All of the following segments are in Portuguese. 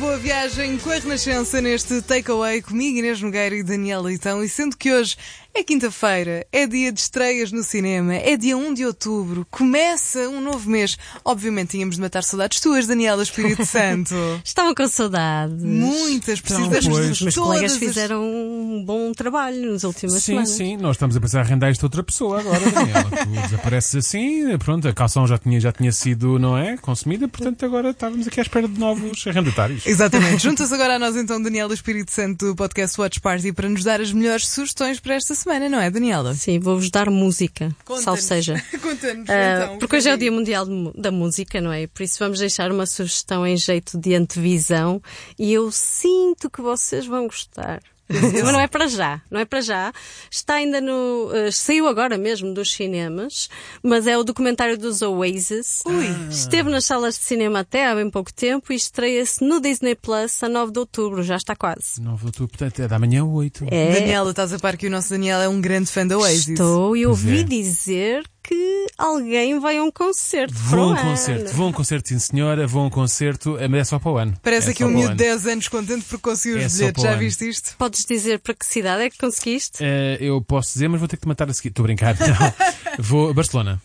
boa viagem com a Renascença neste Takeaway comigo, Inês Nogueira e Daniel Leitão. E sendo que hoje é quinta-feira, é dia de estreias no cinema, é dia 1 de outubro, começa um novo mês. Obviamente tínhamos de matar saudades tuas, Daniela, Espírito Santo. Estavam com saudades. Muitas, precisas. Os meus colegas fizeram um bom trabalho nas últimas semanas. Sim, nós estamos a pensar em arrendar isto a outra pessoa agora, Daniela. Tu desapareces assim, pronto, a calção já tinha sido, não é, consumida, portanto agora estávamos aqui à espera de novos arrendatários. Exatamente. Junta-se agora a nós então, Daniela Espírito Santo, do podcast Watch Party, para nos dar as melhores sugestões para esta semana, não é, Daniela? Sim, vou-vos dar música, salvo seja. Conta-nos então. Porque hoje é o Dia Mundial da Música, não é? Por isso vamos deixar uma sugestão em jeito de antevisão e eu sinto que vocês vão gostar. Mas não é para já. Está ainda saiu agora mesmo dos cinemas, mas é o documentário dos Oasis. Esteve nas salas de cinema até há bem pouco tempo e estreia-se no Disney Plus a 9 de outubro, já está quase. 9 de outubro, portanto é da manhã 8. Daniela, estás a par que o nosso Daniel é um grande fã da Oasis. Estou e ouvi dizer que alguém vai a um concerto. Vou a um concerto, sim senhora, vou a um concerto, mas é só para o ano. Parece aqui um miúdo de 10 anos contente porque conseguiu os bilhetes, já viste isto? Podes dizer para que cidade é que conseguiste? Eu posso dizer, mas vou ter que te matar a seguir. Estou a brincar, não. Vou a Barcelona.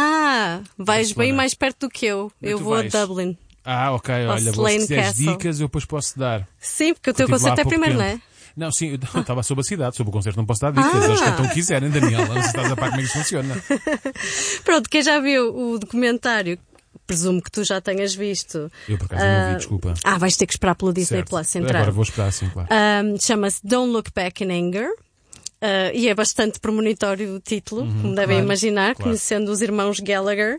Vais bem mais perto do que eu. Eu vou a Dublin. Ok, olha, se quiseres dicas eu depois posso dar. Sim, porque o teu concerto é primeiro, não é? Não, sim, eu estava sobre a cidade, sobre o concerto não posso dar dicas, eles cantam o que quiserem, Daniela, não sei se estás a par como é que isso funciona. Pronto, quem já viu o documentário, presumo que tu já tenhas visto. Eu por acaso não vi, desculpa. Vais ter que esperar pelo Disney Plus entrar. Agora vou esperar, sim, claro. Chama-se Don't Look Back in Anger. E é bastante premonitório o título, como devem imaginar, conhecendo os irmãos Gallagher.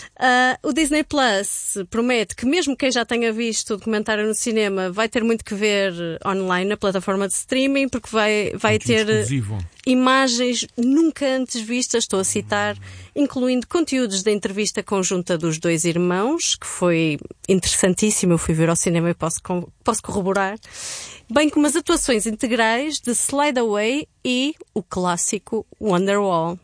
O Disney Plus promete que mesmo quem já tenha visto o documentário no cinema vai ter muito que ver online na plataforma de streaming, porque vai ter imagens nunca antes vistas, estou a citar, incluindo conteúdos da entrevista conjunta dos dois irmãos, que foi interessantíssimo, eu fui ver ao cinema e posso corroborar, bem como as atuações integrais de Slide Away e o clássico Wonderwall.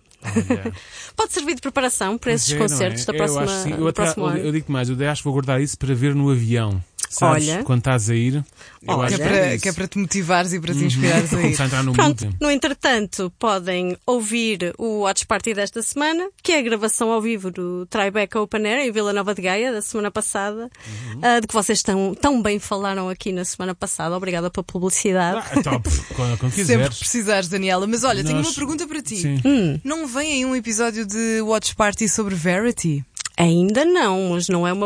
Pode servir de preparação para esses concertos do próximo ano. Eu digo mais, eu acho que vou guardar isso para ver no avião. Sabes, quando estás a ir, que é para te motivares e para te inspirares a ir. A entrar no Pronto, no entretanto, podem ouvir o Watch Party desta semana, que é a gravação ao vivo do Tribeca Open Air em Vila Nova de Gaia, da semana passada, de que vocês tão bem falaram aqui na semana passada. Obrigada pela publicidade. Quando quiseres. Sempre precisares, Daniela. Mas olha, tenho uma pergunta para ti. Não vem aí um episódio de Watch Party sobre Verity? Ainda não, mas não é uma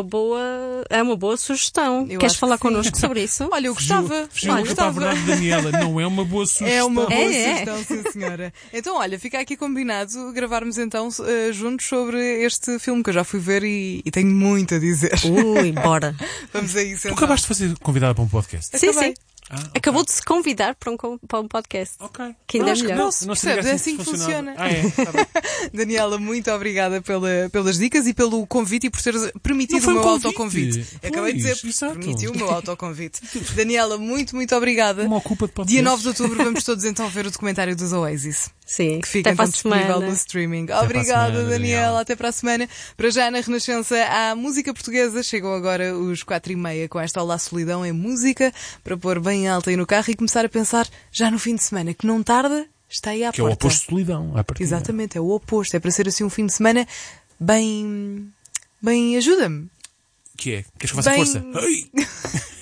boa sugestão. Queres falar connosco sobre isso? Olha, eu gostava. Para a verdade, Daniela, não é uma boa sugestão. É uma boa sugestão, sim senhora. Então, olha, fica aqui combinado gravarmos então juntos sobre este filme que eu já fui ver e tenho muito a dizer. Bora. Vamos a isso então. Tu acabaste de ser convidada para um podcast? Sim. Acabou de se convidar para um podcast. Que ainda é melhor. Não percebes? É assim que funciona. Tá bem. Daniela, muito obrigada pelas dicas e pelo convite e por teres permitido o meu autoconvite. Acabei de dizer, permitiu o meu autoconvite. Daniela, muito obrigada. Uma ocupa de podcast. Dia 9 de outubro vamos todos então ver o documentário dos Oasis. Sim, que fica então disponível no streaming. Obrigada, Daniela. Até para a semana. Para já na Renascença há música portuguesa. Chegam agora os 4:30 com esta Olá Solidão em música para pôr bem alta aí no carro e começar a pensar já no fim de semana, que não tarda, está aí à porta. Que é o oposto de solidão. Exatamente, é o oposto. É para ser assim um fim de semana bem ajuda-me. Que é? Queres que faça força? Ai!